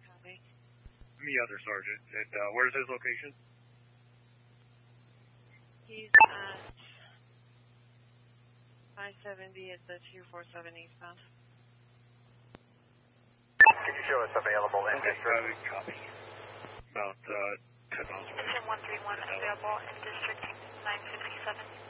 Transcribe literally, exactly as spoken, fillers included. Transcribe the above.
copy. The other sergeant. And uh, where's his location? He's at five seventy at the two four seven eastbound. Can you show us available in Okay, district? uh, copy. About uh, ten miles away. one three one available in district nine fifty-seven.